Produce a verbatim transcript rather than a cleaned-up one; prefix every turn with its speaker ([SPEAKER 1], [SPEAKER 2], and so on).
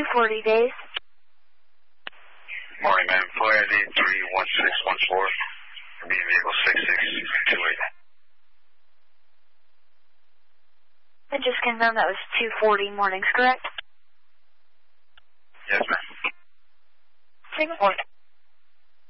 [SPEAKER 1] two forty days.
[SPEAKER 2] Morning, ma'am. Flight I D three one six one four. B vehicle six six two eight.
[SPEAKER 1] I just confirmed that was two forty mornings, correct?
[SPEAKER 2] Yes, ma'am.
[SPEAKER 1] Singapore.